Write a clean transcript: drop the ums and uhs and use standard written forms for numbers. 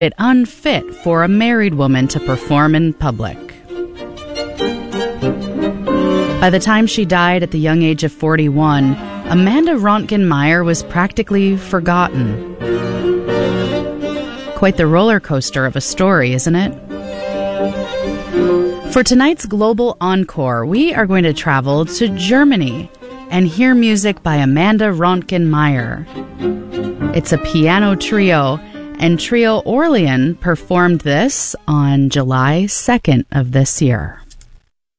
it unfit for a married woman to perform in public. By the time she died at the young age of 41, Amanda Rontgen-Meyer was practically forgotten. Quite the roller coaster of a story, isn't it? For tonight's Global Encore, we are going to travel to Germany and hear music by Amanda Rontgen-Meyer. It's a piano trio, and Trio Orlean performed this on July 2nd of this year.